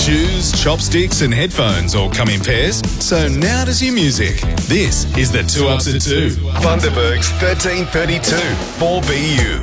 Shoes, chopsticks and headphones all come in pairs, so now does your music. This is the 2 Ups at 2. Bundaberg's 1332 4BU.